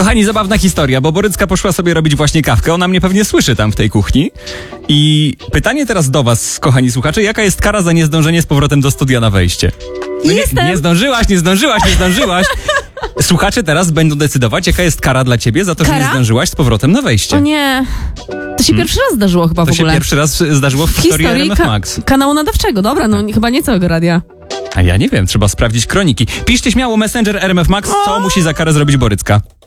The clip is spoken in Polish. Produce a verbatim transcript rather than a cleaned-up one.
Kochani, zabawna historia, bo Borycka poszła sobie robić właśnie kawkę. Ona mnie pewnie słyszy tam w tej kuchni. I pytanie teraz do was, kochani słuchacze, jaka jest kara za niezdążenie z powrotem do studia na wejście? No nie, nie zdążyłaś, nie zdążyłaś, nie zdążyłaś. Słuchacze teraz będą decydować, jaka jest kara dla ciebie za to, Kara? że nie zdążyłaś z powrotem na wejście. O nie, to się Hmm? pierwszy raz zdarzyło chyba To w się ogóle. pierwszy raz zdarzyło w, w historii R M F ka- Max. kanału nadawczego, dobra, no chyba nie całego radia. A ja nie wiem, trzeba sprawdzić kroniki. Piszcie śmiało Messenger R M F Max, co musi za karę zrobić Borycka.